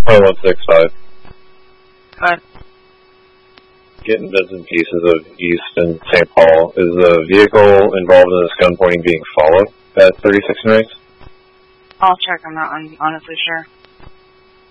165. Good. Getting bits and pieces of East and St. Paul. Is the vehicle involved in this gun pointing being followed at 36 and Race? I'll check. I'm not honestly sure.